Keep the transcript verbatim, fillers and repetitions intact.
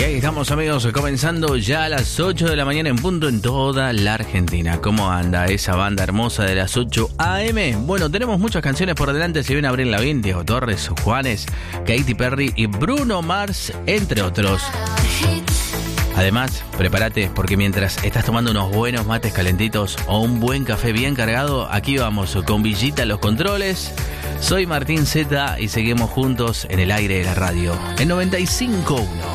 ahí estamos, amigos, comenzando ya a las ocho de la mañana en punto en toda la Argentina. ¿Cómo anda esa banda hermosa de las ocho a eme? Bueno, tenemos muchas canciones por delante. Se viene Abril Lavigne, Diego Torres, Juanes, Katy Perry y Bruno Mars, entre otros. Además, prepárate porque mientras estás tomando unos buenos mates calentitos o un buen café bien cargado, aquí vamos con Villita a los controles. Soy Martín Zeta y seguimos juntos en el aire de la radio en noventa y cinco punto uno.